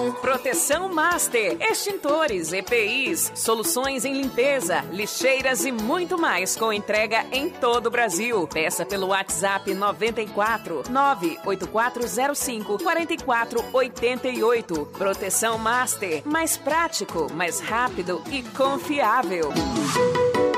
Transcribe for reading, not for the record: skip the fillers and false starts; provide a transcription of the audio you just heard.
Proteção Master, extintores, EPIs, soluções em limpeza, lixeiras e muito mais com entrega em todo o Brasil. Peça pelo WhatsApp 94 98405 4488. Proteção Master, mais prático, mais rápido e confiável.